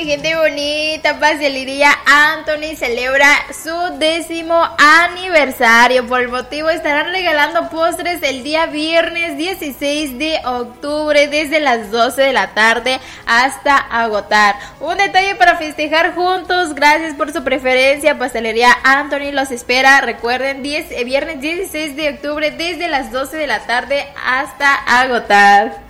gente bonita, pastelería Anthony celebra su 10º aniversario. Por el motivo estarán regalando postres el día viernes 16 de octubre desde las 12 de la tarde hasta agotar. Un detalle para festejar juntos. Gracias por su preferencia. Pastelería Anthony los espera. Recuerden, viernes 16 de octubre desde las 12 de la tarde hasta agotar.